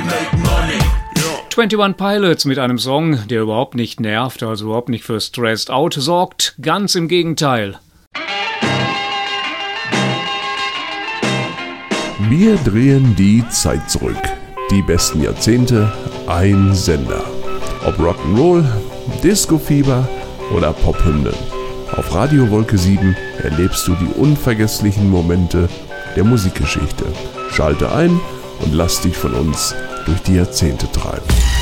21 Pilots mit einem Song, der überhaupt nicht nervt, also überhaupt nicht für Stressed Out sorgt. Ganz im Gegenteil. Wir drehen die Zeit zurück. Die besten Jahrzehnte, ein Sender. Ob Rock'n'Roll, Disco-Fieber oder Pophymnen. Auf Radio Wolke 7 erlebst du die unvergesslichen Momente der Musikgeschichte. Schalte ein und lass dich von uns durch die Jahrzehnte treiben.